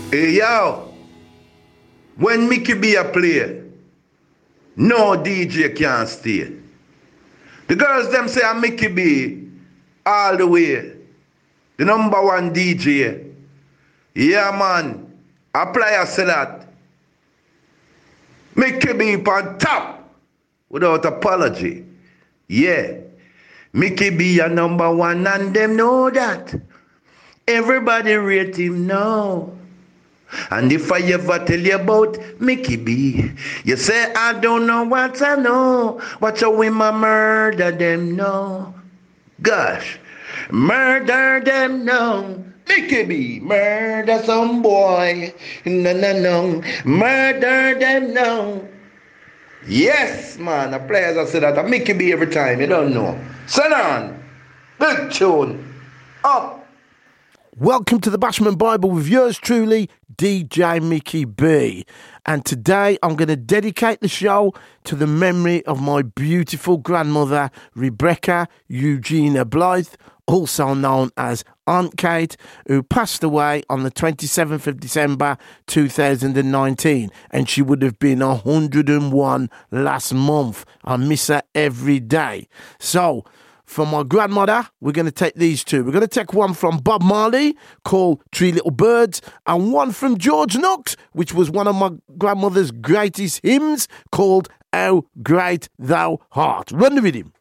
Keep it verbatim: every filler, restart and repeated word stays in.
Hey yo, when Mickey B a play, no D J can stay. The girls them say I'm Mickey B all the way. The number one D J. Yeah man, apply a say that. Mickey B on top without apology. Yeah, Mickey B a number one and them know that. Everybody rate him now. And if I ever tell you about Mickey B, you say I don't know what I know. Watch how we ma murder them now. Gosh, murder them now. Mickey B, murder some boy. No, no, no. Murder them now. Yes, man. The players I say that. I Mickey B every time. You don't know. Sit on. Big tune. Up. Welcome to the Bashment Bible with yours truly, D J Mickey B. And today I'm going to dedicate the show to the memory of my beautiful grandmother, Rebecca Eugenia Blythe, also known as Aunt Kate, who passed away on the twenty-seventh of December two thousand nineteen. And she would have been one hundred and one last month. I miss her every day. So, for my grandmother, we're going to take these two. We're going to take one from Bob Marley called Three Little Birds and one from George Knox, which was one of my grandmother's greatest hymns called How Great Thou Art. Run with him.